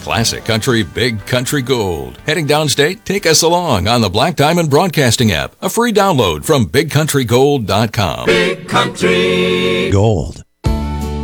Classic country, big country gold. Heading downstate? Take us along on the Black Diamond Broadcasting app. A free download from BigCountryGold.com. Big Country Gold.